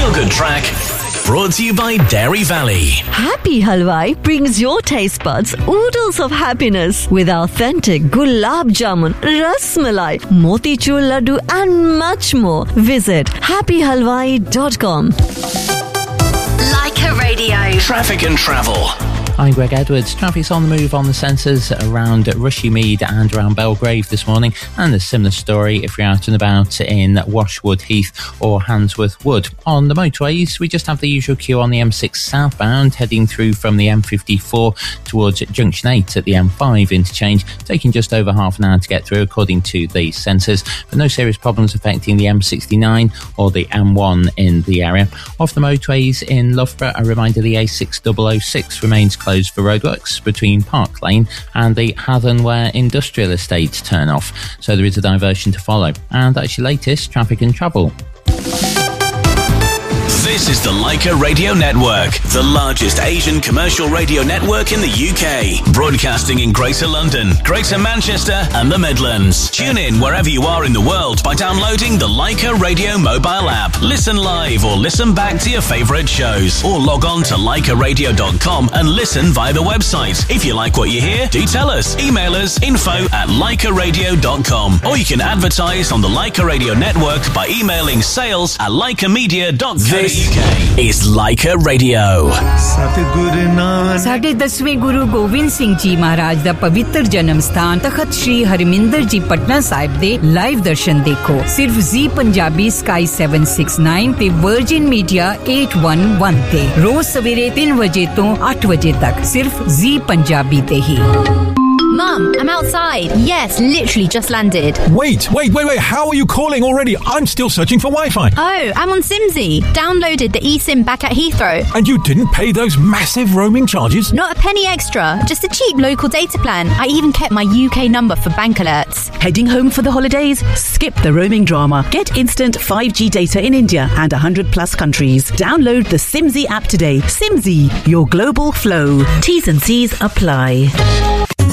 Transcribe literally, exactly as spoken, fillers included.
feel-good track brought to you by Dairy Valley. Happy Halwai brings your taste buds oodles of happiness with authentic gulab jamun, ras malai, motichur laddu and much more. Visit happy halwai dot com. Leica Radio. Traffic and travel. I'm Greg Edwards. Traffic's on the move on the sensors around Rushymede and around Belgrave this morning, and a similar story if you're out and about in Washwood Heath or Handsworth Wood. On the motorways, we just have the usual queue on the M six southbound, heading through from the M fifty-four towards Junction eight at the M five interchange, taking just over half an hour to get through according to the sensors, but no serious problems affecting the M sixty-nine or the M one in the area. Off the motorways in Loughborough, a reminder the A six double oh six remains closed for roadworks between Park Lane and the Hathenware Industrial Estate turn-off, so there is a diversion to follow. And that's your latest traffic and travel. This is the Leica Radio Network, the largest Asian commercial radio network in the U K, broadcasting in Greater London, Greater Manchester and the Midlands. Tune in wherever you are in the world by downloading the Leica Radio mobile app. Listen live or listen back to your favourite shows, or log on to leica radio dot com and listen via the website. If you like what you hear, do tell us. Email us info at leica radio dot com, or you can advertise on the Leica Radio Network by emailing sales at leica media dot co dot U K. is Leica Radio. ਸਾਡੇ ਦਸਵੇਂ ਗੁਰੂ ਗੋਬਿੰਦ ਸਿੰਘ ਜੀ ਮਹਾਰਾਜ ਦਾ ਪਵਿੱਤਰ ਜਨਮ ਸਥਾਨ ਤਖਤ ਸ੍ਰੀ ਹਰਮਿੰਦਰ ਜੀ ਪਟਨਾ ਸਾਹਿਬ ਦੇ live ਦਰਸ਼ਨ ਦੇਖੋ ਸਿਰਫ ਜ਼ੀ Punjabi sky seven sixty-nine ਤੇ ਵਰਜਿਨ ਮੀਡੀਆ eight eleven ਤੇ ਰੋਜ਼ ਸਵੇਰੇ three ਵਜੇ ਤੋਂ eight ਵਜੇ ਤੱਕ ਸਿਰਫ ਜ਼ੀ ਪੰਜਾਬੀ ਤੇ ਹੀ Mum, I'm outside. Yes, literally just landed. Wait, wait, wait, wait. How are you calling already? I'm still searching for Wi-Fi. Oh, I'm on Simsy. Downloaded the eSIM back at Heathrow. And you didn't pay those massive roaming charges? Not a penny extra. Just a cheap local data plan. I even kept my U K number for bank alerts. Heading home for the holidays? Skip the roaming drama. Get instant five G data in India and one hundred plus countries. Download the Simsy app today. Simsy, your global flow. T's and C's apply.